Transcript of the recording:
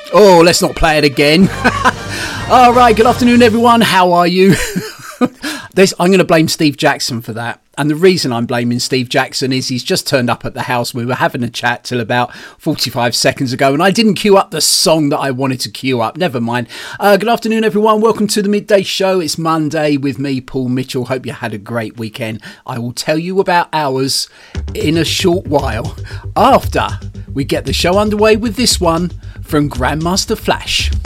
Oh, let's not play it again. All right, good afternoon, everyone. How are you? I'm going to blame Steve Jackson for that. And the reason I'm blaming Steve Jackson is he's just turned up at the house. We were having a chat till about 45 seconds ago, and I didn't queue up the song that I wanted to queue up. Never mind. Good afternoon, everyone. Welcome to the Midday Show. It's Monday with me, Paul Mitchell. Hope you had a great weekend. I will tell you about ours in a short while after we get the show underway with this one from Grandmaster Flash.